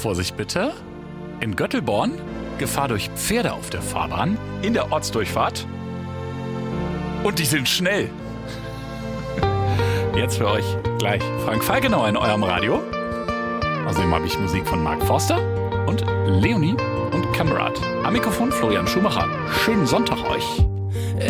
Vorsicht bitte. In Göttelborn, Gefahr durch Pferde auf der Fahrbahn, in der Ortsdurchfahrt. Und die sind schnell. Jetzt für euch gleich Frank Falkenauer in eurem Radio. Außerdem habe ich Musik von Mark Forster und Leonie und Kamerad. Am Mikrofon Florian Schumacher. Schönen Sonntag euch.